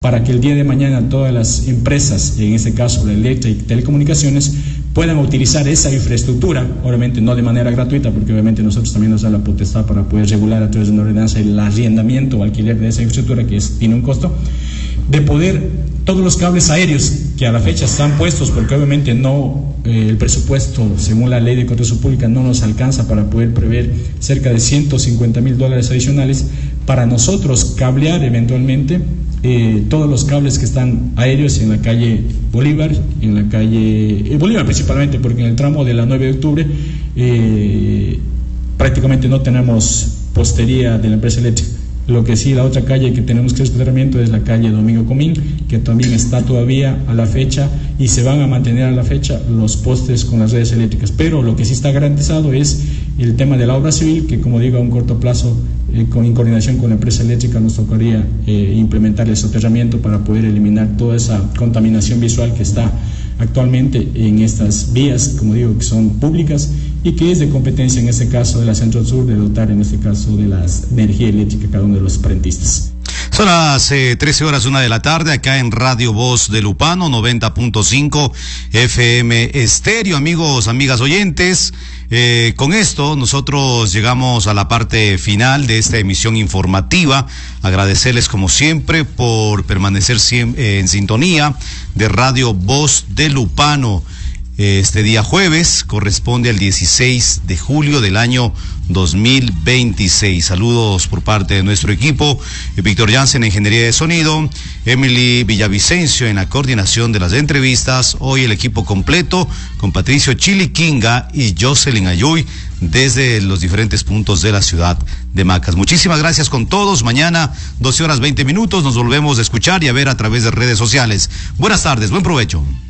para que el día de mañana todas las empresas, en este caso la eléctrica y telecomunicaciones, puedan utilizar esa infraestructura, obviamente no de manera gratuita, porque obviamente nosotros también nos da la potestad para poder regular a través de una ordenanza el arrendamiento o alquiler de esa infraestructura que tiene un costo, de poder todos los cables aéreos que a la fecha están puestos, porque obviamente no, el presupuesto según la ley de contratación pública no nos alcanza para poder prever cerca de $150,000 adicionales, para nosotros cablear eventualmente todos los cables que están aéreos en la calle Bolívar, en la calle Bolívar principalmente, porque en el tramo de la 9 de octubre prácticamente no tenemos postería de la empresa eléctrica. Lo que sí, la otra calle que tenemos que hacer tratamiento es la calle Domingo Comín, que también está todavía a la fecha y se van a mantener a la fecha los postes con las redes eléctricas. Pero lo que sí está garantizado es el tema de la obra civil, que como digo, a un corto plazo, en coordinación con la empresa eléctrica, nos tocaría implementar el soterramiento para poder eliminar toda esa contaminación visual que está actualmente en estas vías, como digo, que son públicas y que es de competencia en este caso de la Centro Sur de dotar en este caso de la energía eléctrica a cada uno de los rentistas. Son las 13:01 de la tarde acá en Radio Voz de Lupano, 90.5 FM Estéreo. Amigos, amigas oyentes, con esto nosotros llegamos a la parte final de esta emisión informativa. Agradecerles como siempre por permanecer en sintonía de Radio Voz de Lupano. Este día jueves corresponde al 16 de julio del año 2026. Saludos por parte de nuestro equipo, Víctor Jansen en Ingeniería de Sonido, Emily Villavicencio en la coordinación de las entrevistas, hoy el equipo completo con Patricio Chiliquinga y Jocelyn Ayuy desde los diferentes puntos de la ciudad de Macas. Muchísimas gracias con todos. Mañana 12:20 nos volvemos a escuchar y a ver a través de redes sociales. Buenas tardes, buen provecho.